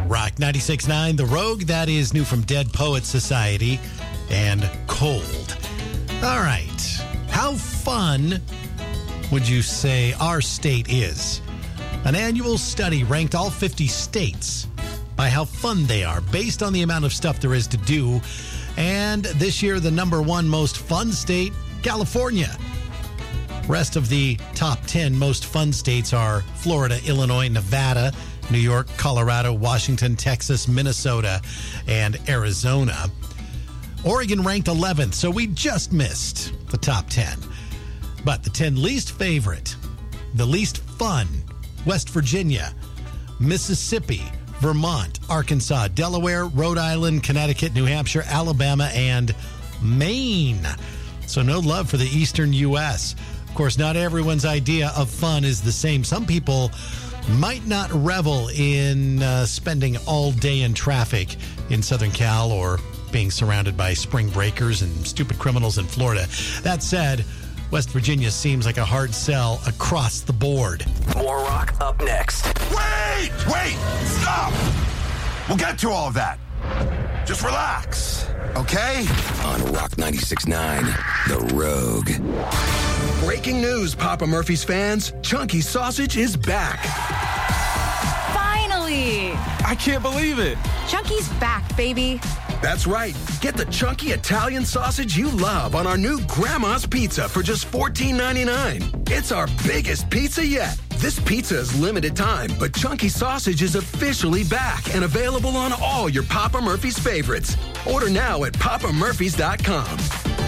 Rock 96.9, The Rogue, that is new from Dead Poets Society, and Cold. All right. How fun would you say our state is? An annual study ranked all 50 states by how fun they are based on the amount of stuff there is to do. And this year, the number one most fun state, California. Rest of the top 10 most fun states are Florida, Illinois, Nevada, New York, Colorado, Washington, Texas, Minnesota, and Arizona. Oregon ranked 11th, so we just missed the top 10. But the 10 least favorite, the least fun, West Virginia, Mississippi, Vermont, Arkansas, Delaware, Rhode Island, Connecticut, New Hampshire, Alabama, and Maine. So no love for the eastern U.S. Of course, not everyone's idea of fun is the same. Some people might not revel in spending all day in traffic in Southern Cal or being surrounded by spring breakers and stupid criminals in Florida. That said, West Virginia seems like a hard sell across the board. More rock up next. Wait! Stop! We'll get to all of that. Just relax, okay? On Rock 96.9, The Rogue. Breaking news, Papa Murphy's fans. Chunky Sausage is back. Finally! I can't believe it. Chunky's back, baby. That's right. Get the chunky Italian sausage you love on our new Grandma's Pizza for just $14.99. It's our biggest pizza yet. This pizza is limited time, but Chunky Sausage is officially back and available on all your Papa Murphy's favorites. Order now at papamurphys.com.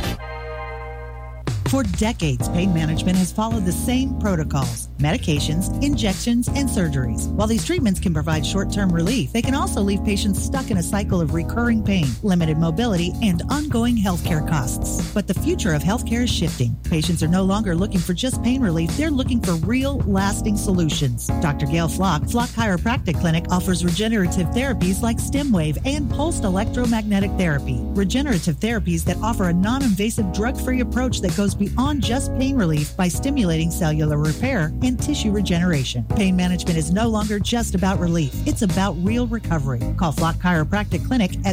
For decades, pain management has followed the same protocols: medications, injections, and surgeries. While these treatments can provide short-term relief, they can also leave patients stuck in a cycle of recurring pain, limited mobility, and ongoing healthcare costs. But the future of healthcare is shifting. Patients are no longer looking for just pain relief. They're looking for real, lasting solutions. Dr. Gail Flock Chiropractic Clinic offers regenerative therapies like stem wave and pulsed electromagnetic therapy. Regenerative therapies that offer a non-invasive, drug-free approach that goes beyond just pain relief by stimulating cellular repair and tissue regeneration. Pain management is no longer just about relief. It's about real recovery. Call Flock Chiropractic Clinic at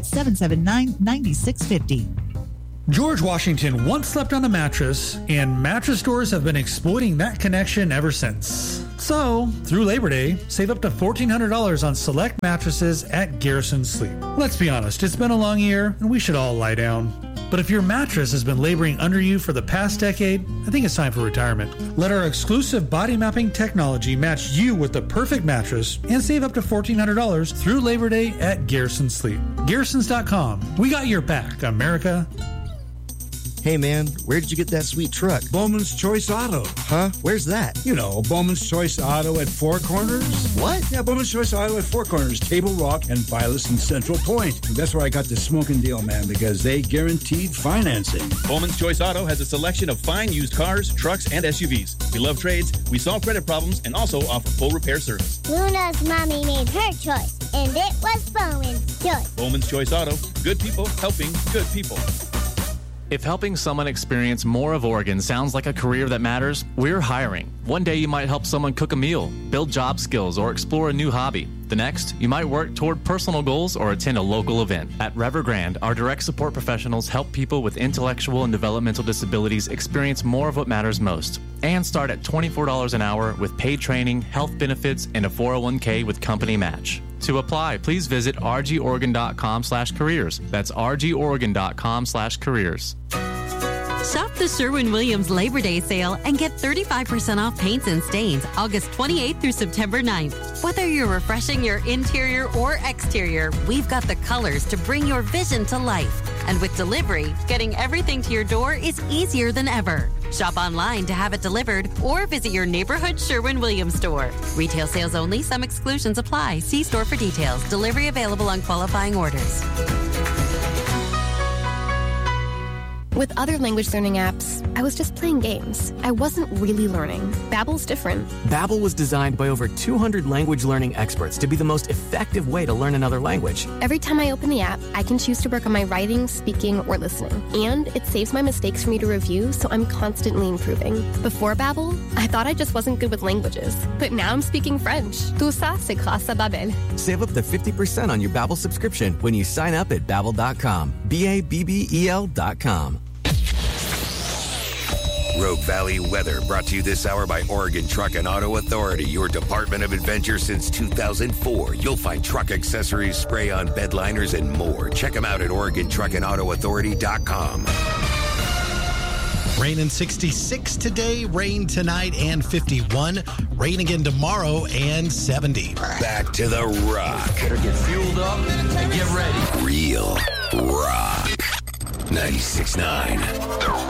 779-9650. George Washington once slept on a mattress, and mattress stores have been exploiting that connection ever since. So, through Labor Day, save up to $1,400 on select mattresses at Garrison Sleep. Let's be honest, it's been a long year, and we should all lie down. But if your mattress has been laboring under you for the past decade, I think it's time for retirement. Let our exclusive body mapping technology match you with the perfect mattress and save up to $1,400 through Labor Day at Garrison Sleep. Garrisons.com. We got your back, America. Hey, man, where did you get that sweet truck? Bowman's Choice Auto. Huh? Where's that? You know, Bowman's Choice Auto at Four Corners. What? Yeah, Bowman's Choice Auto at Four Corners, Table Rock, and Vilas and Central Point. And that's where I got the smoking deal, man, because they guaranteed financing. Bowman's Choice Auto has a selection of fine used cars, trucks, and SUVs. We love trades, we solve credit problems, and also offer full repair service. Luna's mommy made her choice, and it was Bowman's Choice. Bowman's Choice Auto. Good people helping good people. If helping someone experience more of Oregon sounds like a career that matters, we're hiring. One day you might help someone cook a meal, build job skills, or explore a new hobby. The next, you might work toward personal goals or attend a local event. At Evergrande, our direct support professionals help people with intellectual and developmental disabilities experience more of what matters most. And start at $24 an hour with paid training, health benefits, and a 401k with company match. To apply, please visit rgoregon.com/careers. That's rgoregon.com/careers. Shop the Sherwin-Williams Labor Day sale and get 35% off paints and stains August 28th through September 9th. Whether you're refreshing your interior or exterior, we've got the colors to bring your vision to life. And with delivery, getting everything to your door is easier than ever. Shop online to have it delivered or visit your neighborhood Sherwin-Williams store. Retail sales only. Some exclusions apply. See store for details. Delivery available on qualifying orders. With other language learning apps, I was just playing games. I wasn't really learning. Babbel's different. Babbel was designed by over 200 language learning experts to be the most effective way to learn another language. Every time I open the app, I can choose to work on my writing, speaking, or listening. And it saves my mistakes for me to review, so I'm constantly improving. Before Babbel, I thought I just wasn't good with languages. But now I'm speaking French. Tout ça, c'est grâce à Babbel. Save up to 50% on your Babbel subscription when you sign up at Babbel.com. Babbel.com. Rogue Valley weather brought to you this hour by Oregon Truck and Auto Authority, your department of adventure since 2004. You'll find truck accessories, spray-on bed liners, and more. Check them out at OregonTruckandAutoAuthority.com. Rain and 66 today, rain tonight and 51. Rain again tomorrow and 70. Back to the rock. Better get fueled up and get ready. Real rock. 96.9.